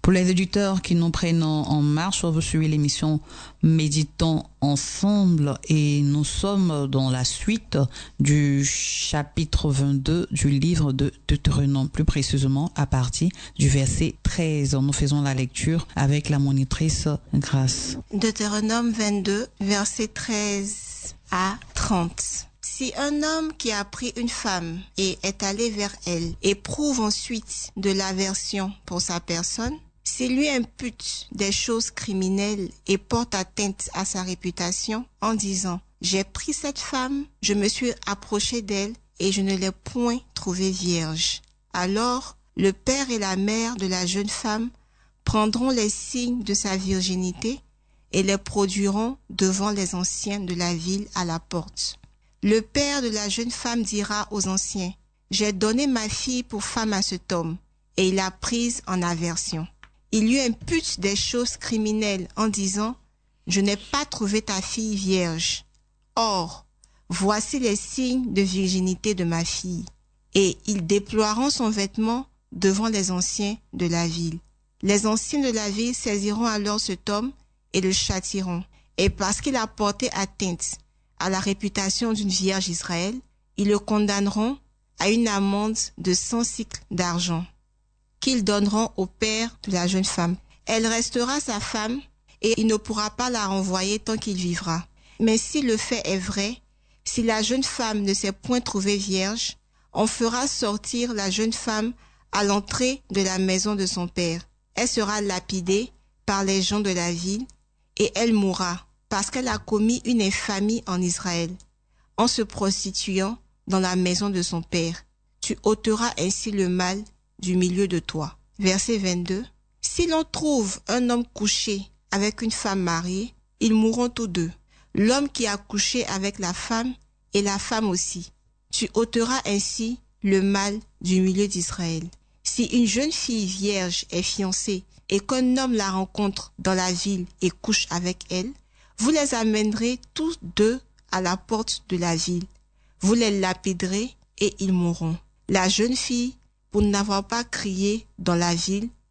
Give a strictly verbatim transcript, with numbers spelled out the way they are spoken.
Pour les éditeurs qui nous prennent en marche, vous suivez l'émission Méditons ensemble et nous sommes dans la suite du chapitre vingt-deux du livre de Deutéronome, plus précisément à partir du verset treize. Nous faisons la lecture avec la monitrice Grâce. Deutéronome vingt-deux, verset treize à trente. Si un homme qui a pris une femme et est allé vers elle éprouve ensuite de l'aversion pour sa personne, s'il lui impute des choses criminelles et porte atteinte à sa réputation en disant « J'ai pris cette femme, je me suis approché d'elle et je ne l'ai point trouvée vierge », alors le père et la mère de la jeune femme prendront les signes de sa virginité et les produiront devant les anciens de la ville à la porte. Le père de la jeune femme dira aux anciens « J'ai donné ma fille pour femme à cet homme » et il l'a prise en aversion. Il lui impute des choses criminelles en disant « Je n'ai pas trouvé ta fille vierge. Or, voici les signes de virginité de ma fille. » Et ils déploieront son vêtement devant les anciens de la ville. Les anciens de la ville saisiront alors cet homme et le châtieront. Et parce qu'il a porté atteinte à la réputation d'une vierge Israël, ils le condamneront à une amende de cent cycles d'argent, qu'ils donneront au père de la jeune femme. Elle restera sa femme et il ne pourra pas la renvoyer tant qu'il vivra. Mais si le fait est vrai, si la jeune femme ne s'est point trouvée vierge, on fera sortir la jeune femme à l'entrée de la maison de son père. Elle sera lapidée par les gens de la ville et elle mourra parce qu'elle a commis une infamie en Israël en se prostituant dans la maison de son père. Tu ôteras ainsi le mal du milieu de toi. Verset vingt-deux. Si l'on trouve un homme couché avec une femme mariée, ils mourront tous deux, l'homme qui a couché avec la femme et la femme aussi. Tu ôteras ainsi le mal du milieu d'Israël. Si une jeune fille vierge est fiancée et qu'un homme la rencontre dans la ville et couche avec elle, vous les amènerez tous deux à la porte de la ville. Vous les lapiderez et ils mourront. La jeune fille, pour n'avoir pas crié dans la ville,